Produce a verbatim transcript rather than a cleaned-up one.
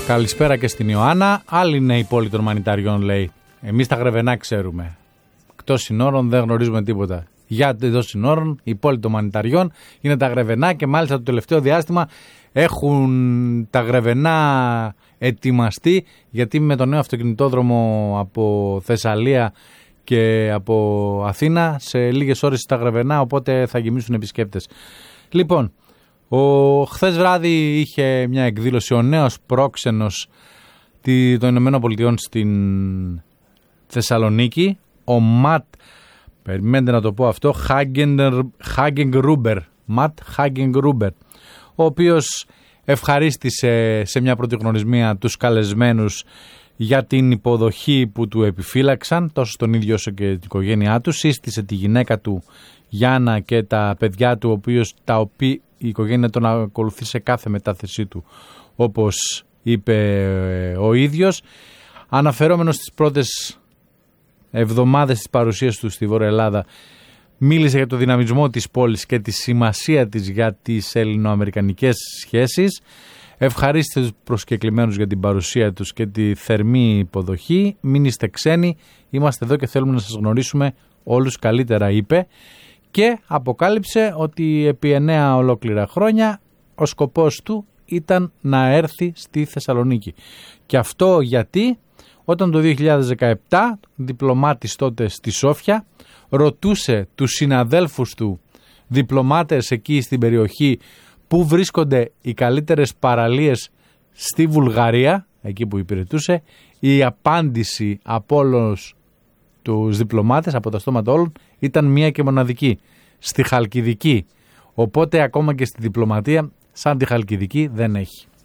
Καλησπέρα και στην Ιωάννα. Άλλη είναι η πόλη των μανιταριών, λέει. Εμείς τα Γρεβενά ξέρουμε. Εκτός συνόρων δεν γνωρίζουμε τίποτα. Για εντός συνόρων, η πόλη των μανιταριών είναι τα Γρεβενά και μάλιστα το τελευταίο διάστημα έχουν τα Γρεβενά ετοιμαστεί, γιατί με τον νέο αυτοκινητόδρομο από Θεσσαλία και από Αθήνα σε λίγες ώρες στα Γρεβενά, οπότε θα γεμίσουν επισκέπτες. Λοιπόν, ο, χθες βράδυ είχε μια εκδήλωση ο νέος πρόξενος των Ηνωμένων Πολιτειών στην Θεσσαλονίκη, ο Ματ, περιμένετε να το πω αυτό, Χάγκενγκρούμπερ, Ματ Χάγκενγκρούμπερ, ο οποίος ευχαρίστησε σε μια πρώτη γνωρισμία τους καλεσμένους για την υποδοχή που του επιφύλαξαν, τόσο στον ίδιο όσο και την οικογένειά του. Σύστησε τη γυναίκα του Γιάννα και τα παιδιά του, οποίους, τα οποία η οικογένεια τον ακολουθεί σε κάθε μετάθεσή του, όπως είπε ο ίδιος. Αναφερόμενος στις πρώτες εβδομάδες της παρουσίας του στη Βόρεια Ελλάδα, μίλησε για το δυναμισμό της πόλης και τη σημασία της για τις ελληνοαμερικανικές σχέσεις. Ευχαρίστησε τους προσκεκλημένους για την παρουσία τους και τη θερμή υποδοχή. Μην είστε ξένοι, είμαστε εδώ και θέλουμε να σας γνωρίσουμε όλους καλύτερα, είπε. Και αποκάλυψε ότι επί εννέα ολόκληρα χρόνια ο σκοπός του ήταν να έρθει στη Θεσσαλονίκη. Και αυτό γιατί όταν το δύο χιλιάδες δεκαεπτά, διπλωμάτης τότε στη Σόφια, ρωτούσε τους συναδέλφους του διπλωμάτες εκεί στην περιοχή πού βρίσκονται οι καλύτερες παραλίες στη Βουλγαρία, εκεί που υπηρετούσε, η απάντηση από όλους τους διπλωμάτες, από τα στόματα όλων, ήταν μία και μοναδική: στη Χαλκιδική. Οπότε ακόμα και στη διπλωματία σαν τη Χαλκιδική δεν έχει.